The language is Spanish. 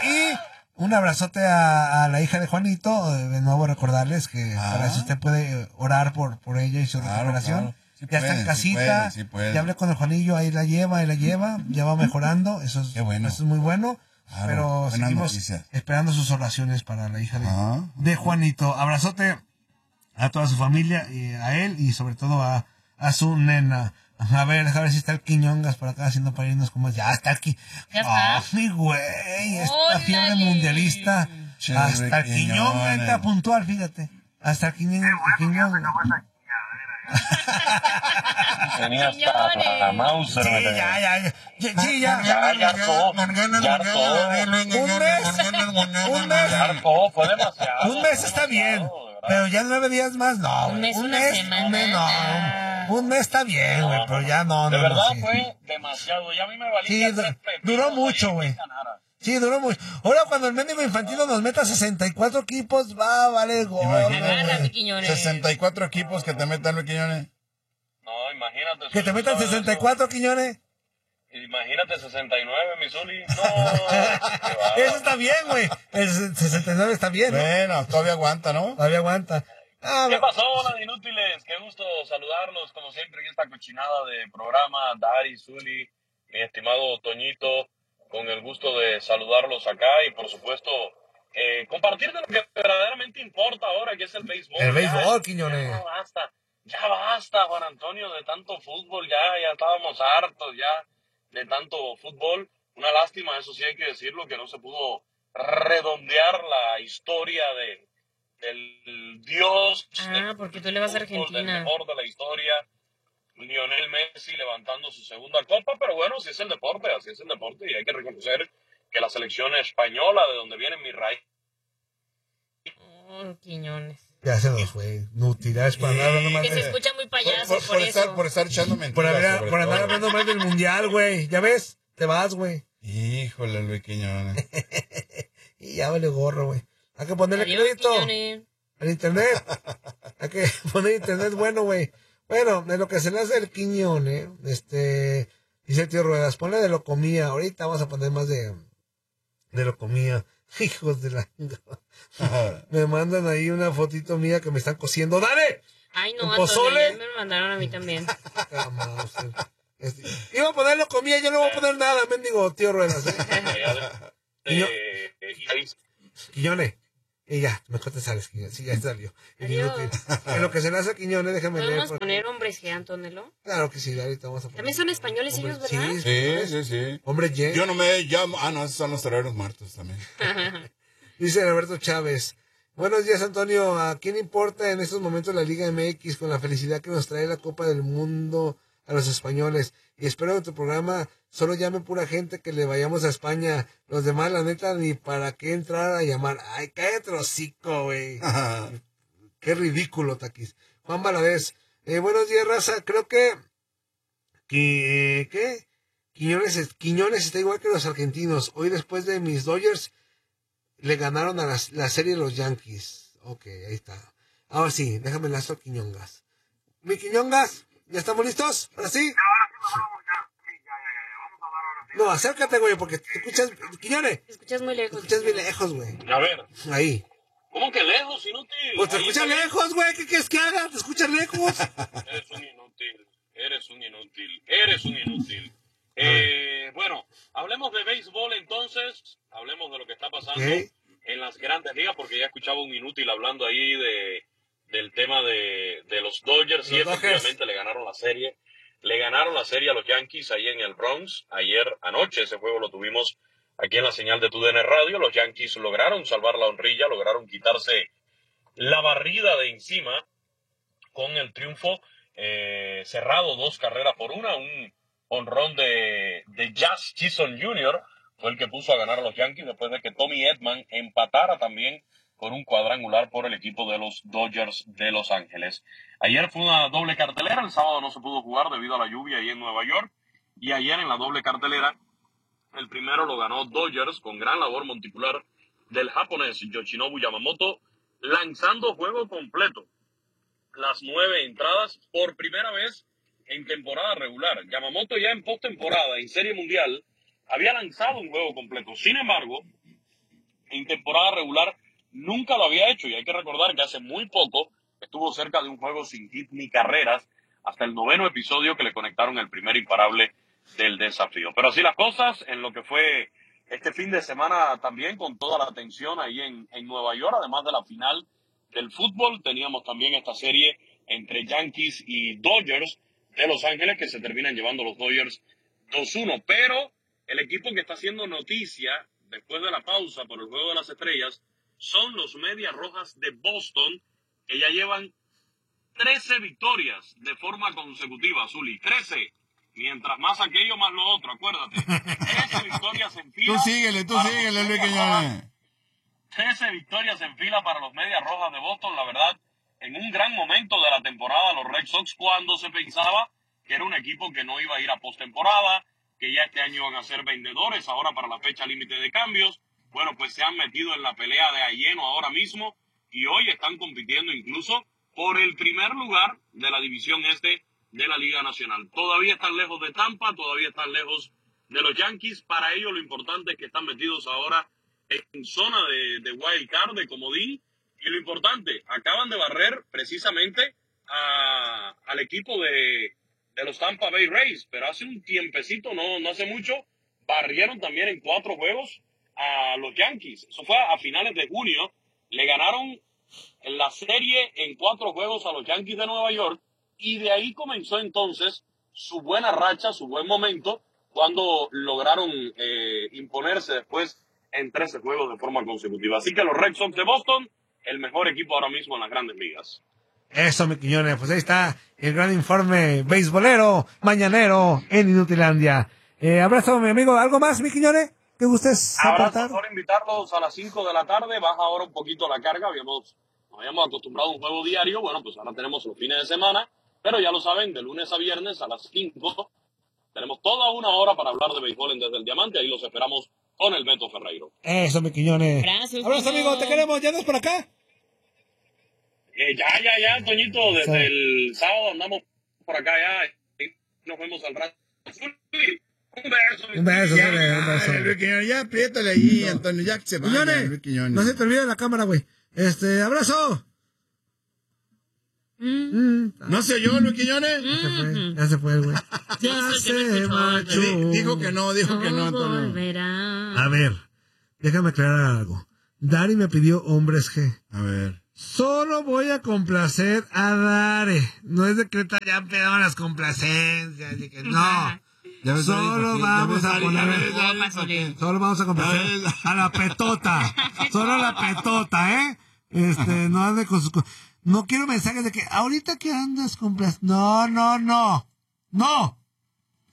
Y un abrazote a la hija de Juanito. De nuevo recordarles que para eso usted puede orar por ella y su recuperación. Claro. Sí Ya está en casita, sí puede. ya hablé con el Juanillo, ahí la lleva, ya va mejorando, eso es, Qué bueno. eso es muy bueno, Claro, pero buenas seguimos noticias. esperando sus oraciones para la hija de Juanito. Abrazote a toda su familia, y a él y sobre todo a su nena. A ver si está el Quiñongas por acá haciendo parinos como ya está aquí. ¡Ay, güey! Esta fiebre mundialista. Hasta el Quiñonga está puntual, fíjate. Hasta el Quiñonga. Tenía hasta Mauser. Sí, ya. Ya hartó. Fue demasiado. Un mes está bien, pero ya 9 días más, no. Un mes, una semana. Un mes está bien, güey, pero ya no. De verdad fue demasiado. Ya a mí me valía. Sí, duró mucho, güey. Sí, duró mucho. Ahora cuando el mendigo infantino nos meta 64 equipos, vale, gol. Agárrate, Quiñones. 64 equipos que te metan, Luis Quiñones. No, imagínate. Que te metan 64, Quiñones. Imagínate 69, Missouri. No. Eso está bien, güey. El 69 está bien, ¿no? Bueno, todavía aguanta, ¿no? Todavía aguanta. ¿Qué pasó, hola inútiles? Qué gusto saludarlos, como siempre, en esta cochinada de programa. Dari, Zuli, mi estimado Toñito, con el gusto de saludarlos acá y, por supuesto, compartir de lo que verdaderamente importa ahora, que es el béisbol. El béisbol, Quiñones. Ya basta, Juan Antonio, de tanto fútbol, ya estábamos hartos ya de tanto fútbol. Una lástima, eso sí hay que decirlo, que no se pudo redondear la historia del dios. Porque tú le vas a Argentina. Del mejor de la historia, Lionel Messi levantando su segunda copa, pero bueno, así es el deporte, y hay que reconocer que la selección española, de donde viene mi raíz. Quiñones. Ya se nos fue. Nutilidades para hablar nomás. Que se escucha muy payaso por eso. Por estar echando mentiras. Por andar hablando mal del mundial, güey. ¿Ya ves? Te vas, güey. Híjole, Luis Quiñones. Y ya vale gorro, güey. Hay que ponerle crédito al internet. Hay que poner internet bueno, güey. Bueno, de lo que se le hace el Quiñones, dice el tío Ruedas, ponle de lo comía. Ahorita vamos a poner más de lo comía. Hijos de la... Me mandan ahí una fotito mía que me están cociendo. ¡Dale! Ay, no, pozole. me lo mandaron a mí también. Iba a ponerlo comida, yo no voy a poner nada, mendigo tío Ruedas. Quiñones. Y ya, mejor te sales, Quiñones. Sí, ya salió. En lo que se le hace a Quiñones, déjame leer. ¿Podemos poner hombres G, Antonello? Claro que sí, ahorita vamos a poner. También son españoles ellos, ¿verdad? Sí. Hombre G. Yo no me llamo... no, esos son los toreros muertos también. Dice Alberto Chávez. Buenos días, Antonio. ¿A quién importa en estos momentos la Liga MX con la felicidad que nos trae la Copa del Mundo a los españoles? Y espero que tu programa solo llame pura gente que le vayamos a España. Los demás, la neta, ni para qué entrar a llamar. Ay, cállate el hocico, güey. Qué ridículo, Taquis. Juan Valadez. Buenos días, raza. Creo que ¿qué? Quiñones está igual que los argentinos. Hoy, después de mis Dodgers, le ganaron a la serie de los Yankees. Ok, ahí está. Ahora sí, déjame enlazo a Quiñongas. Mi Quiñongas, ¿ya estamos listos? ¿Ahora sí? No, acércate, güey, porque te escuchas... Quiñones. Te escuchas muy lejos. Te escuchas muy lejos, güey. A ver. Ahí. ¿Cómo que lejos, inútil? Pues te escuchas lejos, güey. ¿Qué quieres que haga? ¿Te escuchas lejos? Eres un inútil. Bueno, hablemos de béisbol entonces. Hablemos de lo que está pasando en las grandes ligas, porque ya escuchaba un inútil hablando ahí del tema de los Dodgers. Y efectivamente le ganaron la serie. Le ganaron la serie a los Yankees ahí en el Bronx. Anoche ese juego lo tuvimos aquí en la señal de TUDN Radio. Los Yankees lograron salvar la honrilla, lograron quitarse la barrida de encima con el triunfo cerrado 2-1. Un honrón de Jazz Chisholm Jr. fue el que puso a ganar a los Yankees después de que Tommy Edman empatara también con un cuadrangular por el equipo de los Dodgers de Los Ángeles. Ayer fue una doble cartelera, el sábado no se pudo jugar debido a la lluvia ahí en Nueva York, y ayer en la doble cartelera, el primero lo ganó Dodgers con gran labor monticular del japonés Yoshinobu Yamamoto, lanzando juego completo, las 9 entradas por primera vez en temporada regular. Yamamoto ya en postemporada, en Serie Mundial, había lanzado un juego completo. Sin embargo, en temporada regular nunca lo había hecho, y hay que recordar que hace muy poco estuvo cerca de un juego sin hit ni carreras hasta el 9º episodio que le conectaron el primer imparable del desafío. Pero así las cosas en lo que fue este fin de semana también, con toda la atención ahí en Nueva York, además de la final del fútbol, teníamos también esta serie entre Yankees y Dodgers de Los Ángeles, que se terminan llevando los Dodgers 2-1. Pero el equipo que está haciendo noticia después de la pausa por el Juego de las Estrellas son los Medias Rojas de Boston, que ya llevan 13 victorias de forma consecutiva, Zuli. 13. Mientras más aquello, más lo otro, acuérdate. 13 victorias en fila. Tú síguele, Luis Quiñones. 13 victorias en fila para los Medias Rojas de Boston, la verdad, en un gran momento de la temporada, los Red Sox, cuando se pensaba que era un equipo que no iba a ir a postemporada, que ya este año iban a ser vendedores, ahora para la fecha límite de cambios. Bueno, pues se han metido en la pelea de a lleno ahora mismo, y hoy están compitiendo incluso por el primer lugar de la división este de la Liga Nacional. Todavía están lejos de Tampa, todavía están lejos de los Yankees. Para ellos lo importante es que están metidos ahora en zona de wild card, de comodín, y lo importante, acaban de barrer precisamente al equipo de los Tampa Bay Rays, pero hace un tiempecito, no hace mucho, barrieron también en 4 juegos a los Yankees. Eso fue a finales de junio. Le ganaron la serie en 4 juegos a los Yankees de Nueva York, y de ahí comenzó entonces su buena racha, su buen momento, cuando lograron imponerse después en 13 juegos de forma consecutiva. Así que los Red Sox de Boston, el mejor equipo ahora mismo en las Grandes Ligas. Eso, mi Quiñones, pues ahí está el gran informe beisbolero, mañanero en Inutilandia. Abrazo, mi amigo. ¿Algo más, mi Quiñones, que gustes aportar? Abrazo, por invitarlos a las 5 de la tarde. Baja ahora un poquito la carga. Nos habíamos acostumbrado a un juego diario. Bueno, pues ahora tenemos los fines de semana. Pero ya lo saben, de lunes a viernes a las 5 tenemos toda una hora para hablar de béisbol en Desde el Diamante. Ahí los esperamos con el Beto Ferreiro. Eso, mi Quiñones. Gracias. Abrazo, amigo. Te queremos. ¿Ya andas por acá? Ya, Toñito. Desde el sábado andamos por acá ya. Nos vemos al rato. Un beso. Luis Quiñones, ya apriétale ahí, Antonio, ya que se vaya, Luis Quiñones. No se te olvide la cámara, güey. Abrazo. ¿No se oyó, Luis Quiñones? Ya se fue, güey. Ya se marchó. Dijo que no, Antonio. Volverá. A ver, déjame aclarar algo. Dari me pidió Hombres G. A ver. Solo voy a complacer a Dare. No es de que ya empezaron las complacencias. De que no. Solo vamos a poner. Solo vamos a complacer a la petota. Solo a la petota, ¿eh? No ande con sus. No quiero mensajes de que ahorita que andas complaciendo. No.